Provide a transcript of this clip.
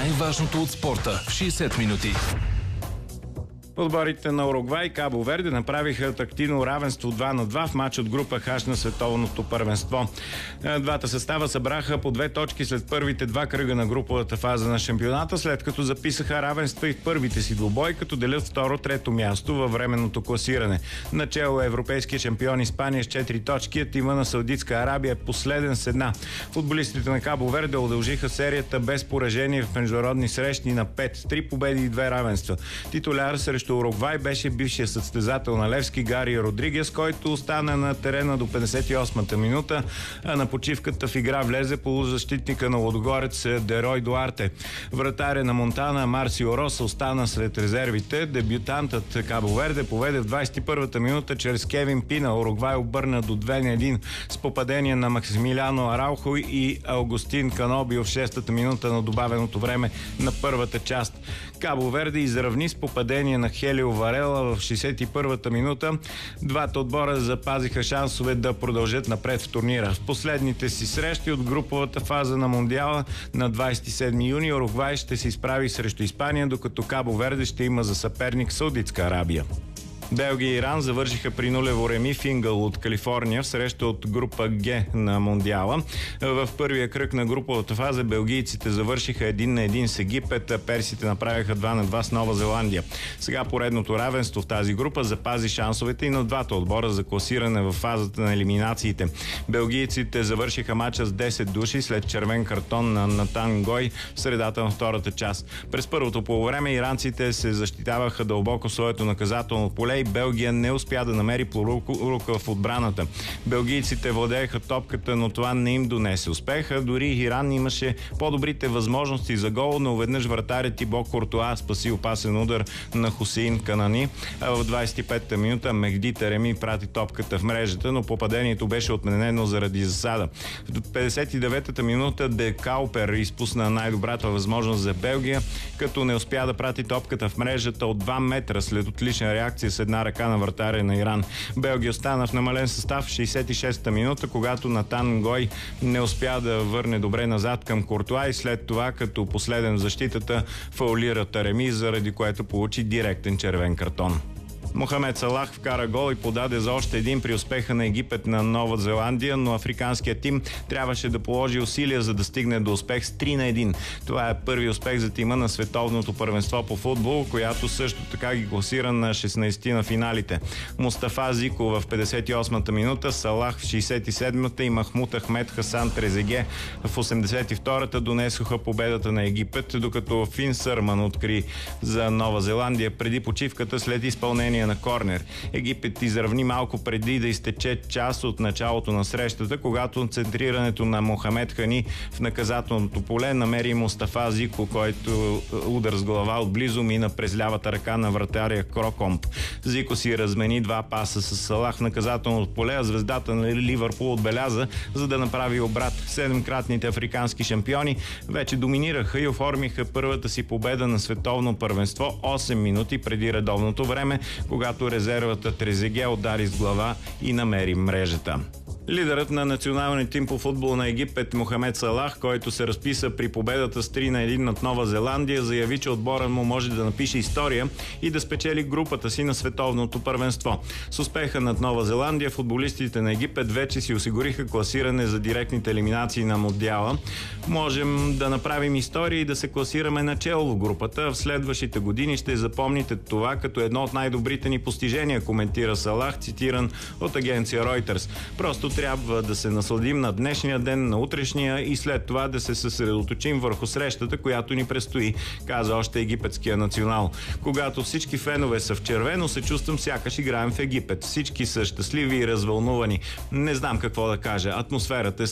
Най-важното от спорта в 60 минути. Отборите на Уругвай и Кабо Верде направиха тактично равенство 2-2 в матч от група Х на световното първенство. Двата състава събраха по 2 точки след първите два кръга на груповата фаза на шампионата, след като записаха равенства и в първите си двубой, като делят второ-трето място във временното класиране. Начело е европейския шампион Испания с 4 точки, а тима на Саудитска Арабия е последен с 1. Футболистите на Кабо Верде удължиха серията без поражение в международни срещи на 5, 3 победи и 2 равенства. Титуляр срещу Уругвай беше бившия състезател на Левски Гари Родригес, който остана на терена до 58-та минута, а на почивката в игра влезе полузащитника на Лудогорец Дерой Дуарте. Вратаря на Монтана Марсио Роса остана сред резервите. Дебютантът Кабо Верде поведе в 21-та минута чрез Кевин Пина. Уругвай обърна до 2-1 с попадение на Максимилиано Араухо и Аугустин Канобио в 6-та минута на добавеното време на първата част. Кабо Верде изравни с попадение на Хелио Варела в 61-та минута. Двата отбора запазиха шансове да продължат напред в турнира. В последните си срещи от груповата фаза на Мондиала на 27 юни Уругвай ще се изправи срещу Испания, докато Кабо Верде ще има за съперник Саудитска Арабия. Белгия и Иран завършиха при нулево реми в Ингъл от Калифорния в среща от група Г на Мондиала. В първия кръг на груповата фаза белгийците завършиха 1-1 с Египет, а персите направиха 2-2 с Нова Зеландия. Сега поредното равенство в тази група запази шансовете и на двата отбора за класиране в фазата на елиминациите. Белгийците завършиха матча с 10 души след червен картон на Натан Гой в средата на втората част. През първото полувреме иранците се защитаваха дълбоко своето наказателно поле и Белгия не успя да намери порука в отбраната. Белгийците владееха топката, но това не им донесе успеха. Дори Иран имаше по-добрите възможности за гол, но веднъж вратарят Тибо Куртуа спаси опасен удар на Хусейн Канани. А в 25-та минута Мехди Тареми прати топката в мрежата, но попадението беше отменено заради засада. В 59-та минута Де Каупер изпусна най-добрата възможност за Белгия, като не успя да прати топката в мрежата от 2 метра след отлична реакция с една ръка на вратаря на Иран. Белгия остана в намален състав в 66-та минута, когато Натан Гой не успя да върне добре назад към Куртуа и след това като последен в защитата фаулира Тареми, заради което получи директен червен картон. Мохамед Салах вкара гол и подаде за още един при успеха на Египет на Нова Зеландия, но африканският тим трябваше да положи усилия, за да стигне до успех с 3-1. Това е първи успех за тима на световното първенство по футбол, която също така ги класира на 16 на финалите. Мустафа Зико в 58-та минута, Салах в 67-та и Махмуд Ахмед Хасан Трезеге в 82-та донесоха победата на Египет, докато Фин Сърман откри за Нова Зеландия преди почивката след изпълнение на корнер. Египет изравни малко преди да изтече част от началото на срещата, когато центрирането на Мохамед Хани в наказателното поле намери Мустафа Зико, който удар с глава отблизо мина през лявата ръка на вратаря Крокомп. Зико си размени два паса с Салах в наказателното поле, а звездата на Ливърпул отбеляза, за да направи обрат. 7-кратните африкански шампиони вече доминираха и оформиха първата си победа на световно първенство 8 минути преди редовното време, когато резервата Трезеге удари с глава и намери мрежата. Лидерът на националния тим по футбол на Египет Мохамед Салах, който се разписа при победата с 3-1 над Нова Зеландия, заяви, че отборът му може да напише история и да спечели групата си на световното първенство. С успеха над Нова Зеландия футболистите на Египет вече си осигуриха класиране за директните елиминации на Мондиала. Можем да направим история и да се класираме начело в групата. В следващите години ще запомните това като едно от най-добрите ни постижения, коментира Салах, цитиран от агенция Reuters. Просто трябва да се насладим на днешния ден, на утрешния и след това да се съсредоточим върху срещата, която ни предстои, каза още египетския национал. Когато всички фенове са в червено, се чувствам сякаш играем в Египет. Всички са щастливи и развълнувани. Не знам какво да кажа. Атмосферата е